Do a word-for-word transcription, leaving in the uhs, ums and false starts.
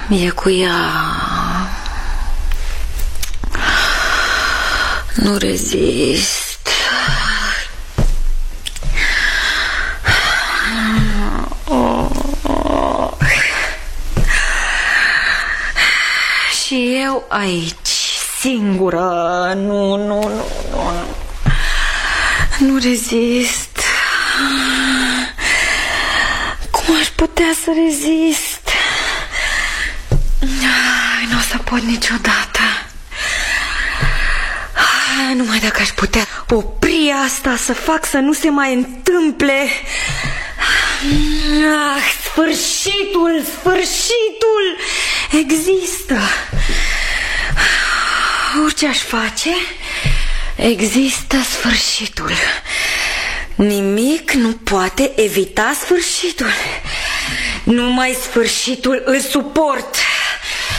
E cu ea. Nu rezist. Oh. Și eu aici, singură. Nu, nu, nu, nu. Nu rezist. Cum aș putea să rezist? Nu o să pot niciodată. Numai dacă aș putea opri asta, să fac să nu se mai întâmple. Ah, sfârșitul, sfârșitul există. Orice aș face, există sfârșitul. Nimic nu poate evita sfârșitul. Numai sfârșitul îl suport.